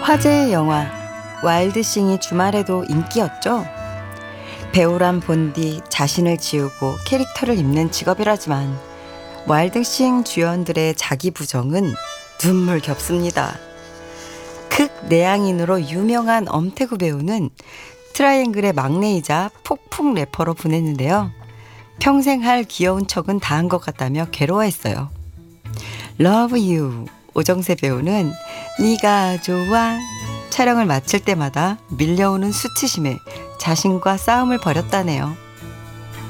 화제의 영화 와일드싱이 주말에도 인기였죠. 배우란 본디 자신을 지우고 캐릭터를 입는 직업이라지만 와일드싱 주연들의 자기 부정은 눈물겹습니다. 극내향인으로 유명한 엄태구 배우는 트라이앵글의 막내이자 폭풍 래퍼로 보냈는데요. 평생 할 귀여운 척은 다 한 것 같다며 괴로워했어요. Love You 오정세 배우는 네가 좋아 촬영을 마칠 때마다 밀려오는 수치심에 자신과 싸움을 벌였다네요.